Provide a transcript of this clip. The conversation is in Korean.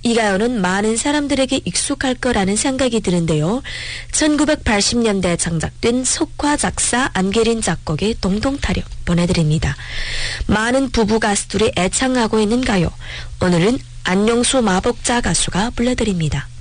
이 가요는 많은 사람들에게 익숙할 거라는 생각이 드는데요. 1980년대 창작된 속화 작사 안계린 작곡의 동동타령 보내드립니다. 많은 부부 가수들이 애창하고 있는 가요. 오늘은 안녕수 마복자 가수가 불러드립니다.